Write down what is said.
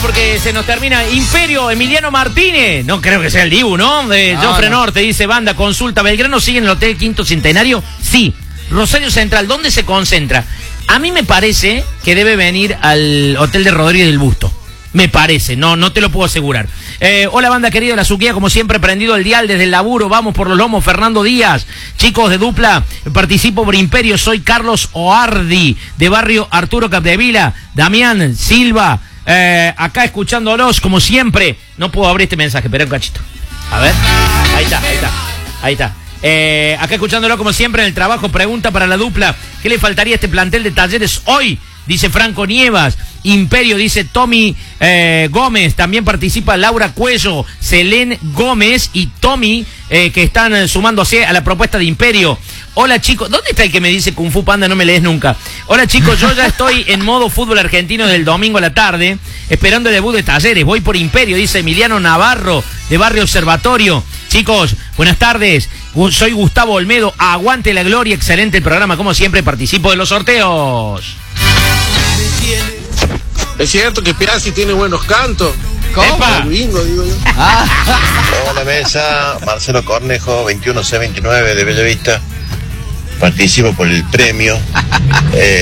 porque se nos termina. Imperio, Emiliano Martínez. No creo que sea el Dibu, ¿no? Jofre Norte dice, banda, consulta. ¿Belgrano sigue en el Hotel Quinto Centenario? Sí. Rosario Central, ¿dónde se concentra? A mí me parece que debe venir al Hotel de Rodríguez del Busto. Me parece, no te lo puedo asegurar. Hola, banda querida de la Suquía, como siempre, prendido el dial desde el laburo. Vamos por los lomos, Fernando Díaz. Chicos de dupla, participo por Imperio. Soy Carlos Oardi, de barrio Arturo Capdevila. Damián Silva, acá escuchándolos, como siempre. No puedo abrir este mensaje, espera un cachito. A ver, ahí está. Acá escuchándolo como siempre en el trabajo. Pregunta para la dupla: ¿qué le faltaría a este plantel de Talleres hoy? Dice Franco Nievas. Imperio, dice Tommy Gómez. También participa Laura Cuello, Selén Gómez y Tommy, que están sumándose a la propuesta de Imperio. Hola chicos, ¿dónde está el que me dice Kung Fu Panda? No me lees nunca. Hola chicos, yo ya estoy en modo fútbol argentino del domingo a la tarde, esperando el debut de Talleres. Voy por Imperio, dice Emiliano Navarro, de Barrio Observatorio. Chicos, buenas tardes. Soy Gustavo Olmedo. Aguante la gloria, excelente el programa. Como siempre, participo de los sorteos. Es cierto que Piazzi tiene buenos cantos. ¿Cómo? El bingo, digo yo. Hola mesa, Marcelo Cornejo, 21C29 de Bellavista. Participo por el premio.